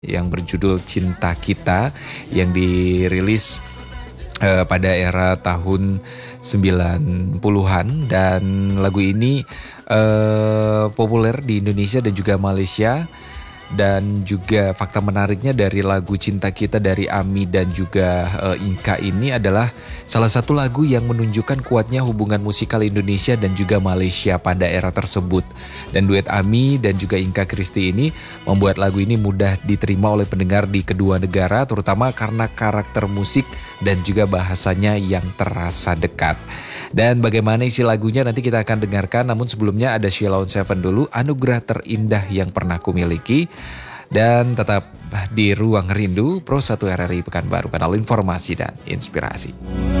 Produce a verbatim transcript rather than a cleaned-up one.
yang berjudul Cinta Kita yang dirilis uh, pada era tahun sembilan puluhan, dan lagu ini uh, populer di Indonesia dan juga Malaysia. Dan juga fakta menariknya dari lagu Cinta Kita dari Ami dan juga uh, Inka ini adalah salah satu lagu yang menunjukkan kuatnya hubungan musikal Indonesia dan juga Malaysia pada era tersebut. Dan duet Ami dan juga Inka Christy ini membuat lagu ini mudah diterima oleh pendengar di kedua negara, terutama karena karakter musik dan juga bahasanya yang terasa dekat. Dan bagaimana isi lagunya nanti kita akan dengarkan, namun sebelumnya ada Sheila on Seven dulu, Anugerah Terindah Yang Pernah Kumiliki. Dan tetap di Ruang Rindu, Pro satu R R I Pekanbaru, kanal informasi dan inspirasi.